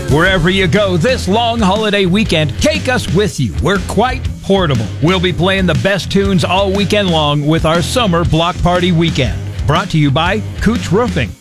Wherever you go this long holiday weekend, take us with you. We're quite portable. We'll be playing the best tunes all weekend long with our summer block party weekend. Brought to you by Cooch Roofing.